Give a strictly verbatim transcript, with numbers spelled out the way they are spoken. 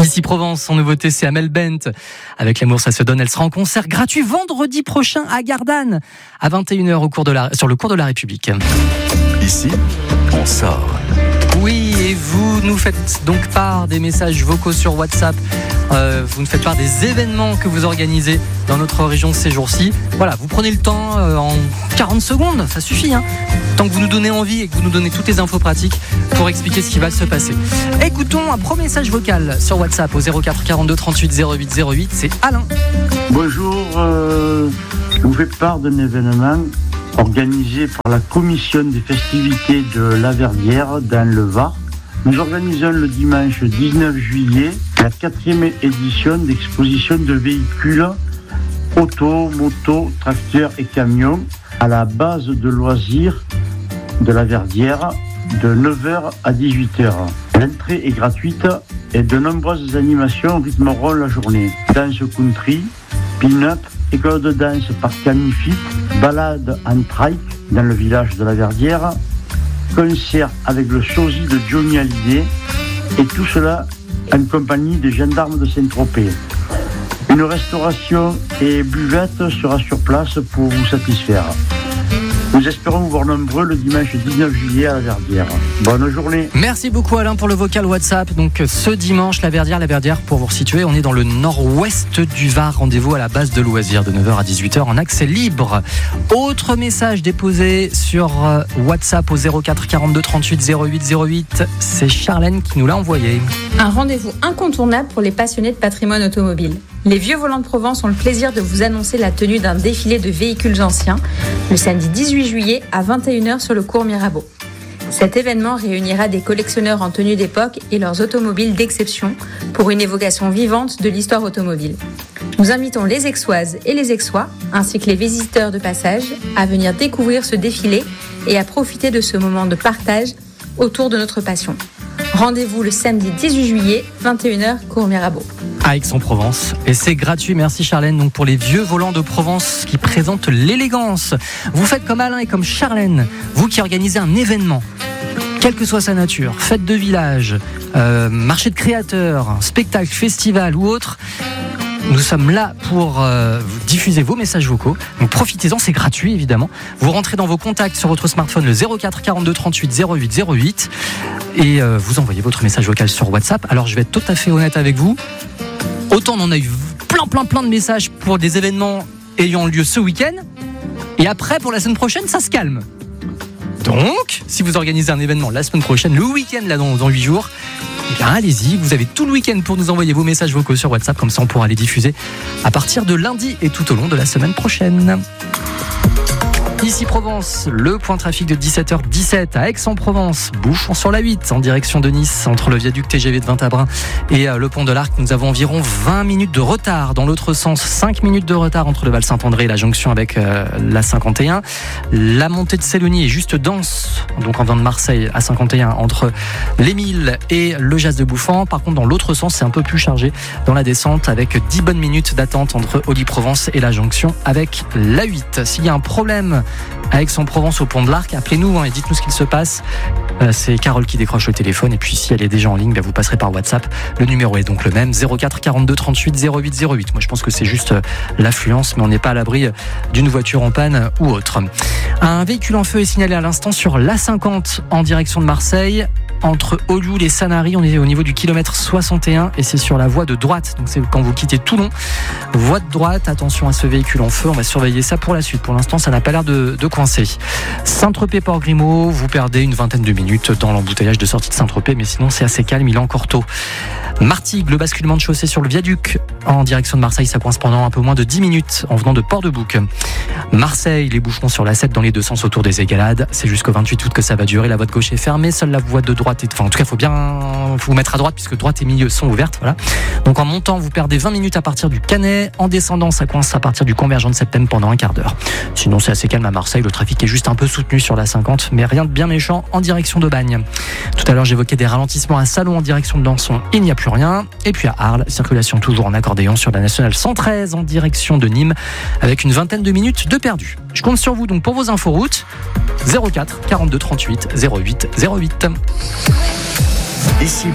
Ici Provence, en nouveauté, c'est Amel Bent. Avec l'amour, ça se donne. Elle sera en concert gratuit vendredi prochain à Gardanne, à vingt et une heures au cours de la, sur le cours de la République. Ici, on sort. Oui, et vous nous faites donc part des messages vocaux sur WhatsApp. Euh, vous nous faites part des événements que vous organisez dans notre région ces jours-ci. Voilà, vous prenez le temps euh, en quarante secondes, ça suffit. Hein, tant que vous nous donnez envie et que vous nous donnez toutes les infos pratiques pour expliquer ce qui va se passer. Écoutons un premier message vocal sur WhatsApp au zéro quatre quarante-deux trente-huit zéro huit zéro huit. C'est Alain. Bonjour, euh, je vous fais part d'un événement organisé par la commission des festivités de La Verdière dans le Var. Nous organisons le dimanche dix-neuf juillet la quatrième édition d'exposition de véhicules auto, moto, tracteurs et camions à la base de loisirs de La Verdière de neuf heures à dix-huit heures. L'entrée est gratuite et de nombreuses animations rythmeront la journée. Danse country, pin-up, école de danse par Camifit, balade en trike dans le village de La Verdière, concert avec le sosie de Johnny Hallyday et tout cela en compagnie des gendarmes de Saint-Tropez. Une restauration et buvette sera sur place pour vous satisfaire. Nous espérons vous voir nombreux le dimanche dix-neuf juillet à La Verdière. Bonne journée. Merci beaucoup Alain pour le vocal WhatsApp. Donc ce dimanche, La Verdière, La Verdière pour vous situer, on est dans le nord-ouest du Var. Rendez-vous à la base de loisirs de neuf heures à dix-huit heures en accès libre. Autre message déposé sur WhatsApp au zéro quatre quarante-deux trente-huit zéro huit zéro huit. C'est Charlène qui nous l'a envoyé. Un rendez-vous incontournable pour les passionnés de patrimoine automobile. Les Vieux Volants de Provence ont le plaisir de vous annoncer la tenue d'un défilé de véhicules anciens le samedi dix-huit juillet à vingt et une heures sur le cours Mirabeau. Cet événement réunira des collectionneurs en tenue d'époque et leurs automobiles d'exception pour une évocation vivante de l'histoire automobile. Nous invitons les Aixoises et les Aixois, ainsi que les visiteurs de passage, à venir découvrir ce défilé et à profiter de ce moment de partage autour de notre passion. Rendez-vous le samedi dix-huit juillet, vingt et une heures, cours Mirabeau. À Aix-en-Provence. Et c'est gratuit. Merci Charlène. Donc pour les Vieux Volants de Provence qui présentent l'élégance. Vous faites comme Alain et comme Charlène. Vous qui organisez un événement, quelle que soit sa nature, fête de village, euh, marché de créateurs, spectacle, festival ou autre. Nous sommes là pour euh, diffuser vos messages vocaux. Donc profitez-en, c'est gratuit évidemment. Vous rentrez dans vos contacts sur votre smartphone le zéro quatre quarante-deux trente-huit zéro huit zéro huit et euh, vous envoyez votre message vocal sur WhatsApp. Alors je vais être tout à fait honnête avec vous. Autant on en a eu plein plein plein de messages pour des événements ayant lieu ce week-end, et après pour la semaine prochaine ça se calme. Donc si vous organisez un événement la semaine prochaine, le week-end là dans, dans huit jours, eh bien allez-y, vous avez tout le week-end pour nous envoyer vos messages vocaux sur WhatsApp, comme ça on pourra les diffuser à partir de lundi et tout au long de la semaine prochaine. Ici Provence, le point trafic de dix-sept heures dix-sept à Aix-en-Provence, bouchon sur la huit en direction de Nice, entre le viaduc T G V de Vintabrin et le pont de l'Arc. Nous avons environ vingt minutes de retard dans l'autre sens, cinq minutes de retard entre le Val-Saint-André et la jonction avec euh, la cinquante et un. La montée de Célonie est juste dense, donc en venant de Marseille à cinquante et un entre l'Émile et le Jas de Bouffan. Par contre dans l'autre sens c'est un peu plus chargé dans la descente avec dix bonnes minutes d'attente entre Aully-Provence et la jonction avec la huit. S'il y a un problème à Aix-en-Provence au pont de l'Arc, appelez-nous hein, et dites-nous ce qu'il se passe. Euh, c'est Carole qui décroche le téléphone, et puis si elle est déjà en ligne, bah, vous passerez par WhatsApp. Le numéro est donc le même, zéro quatre quarante-deux trente-huit zéro huit zéro huit. Moi je pense que c'est juste euh, l'affluence, mais on n'est pas à l'abri d'une voiture en panne ou autre. Un véhicule en feu est signalé à l'instant sur l'A cinquante en direction de Marseille. Entre Olioul et Sanary, on est au niveau du kilomètre soixante et un et c'est sur la voie de droite. Donc c'est quand vous quittez Toulon, voie de droite. Attention à ce véhicule en feu, on va surveiller ça pour la suite. Pour l'instant, ça n'a pas l'air de, de coincer. Saint-Tropez-Port-Grimaud, vous perdez une vingtaine de minutes dans l'embouteillage de sortie de Saint-Tropez, mais sinon c'est assez calme, il est encore tôt. Martigues, le basculement de chaussée sur le viaduc en direction de Marseille, ça coince pendant un peu moins de dix minutes en venant de Port-de-Bouc. Marseille, les bouchons sur la sept dans les deux sens autour des Égalades. C'est jusqu'au vingt-huit août que ça va durer. La voie de gauche est fermée, seule la voie de droite est... Enfin, en tout cas, il faut bien faut vous mettre à droite puisque droite et milieu sont ouvertes. Voilà. Donc en montant, vous perdez vingt minutes à partir du Canet. En descendant, ça coince à partir du convergent de Septem pendant un quart d'heure. Sinon, c'est assez calme à Marseille. Le trafic est juste un peu soutenu sur la cinquante, mais rien de bien méchant en direction d'Aubagne. Tout à l'heure, j'évoquais des ralentissements à Salon en direction de Lançon. Il n'y a plus rien. Et puis à Arles, circulation toujours en accordéon sur la nationale cent treize en direction de Nîmes avec une vingtaine de minutes de perdu. Je compte sur vous donc pour vos inforoutes. zéro quatre quarante-deux trente-huit zéro huit zéro huit. Ici